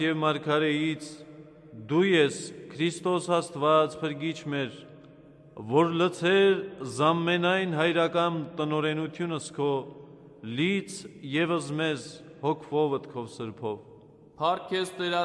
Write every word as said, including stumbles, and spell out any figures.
Եվ մարգարեից դու ես Քրիստոս Աստված փրկիչ մեր, որ լցեր զամենայն հայրական տնօրենությունս քո, լից ևս մեզ հոգվով ըտքով սրբով։ Փառք քեզ Տեր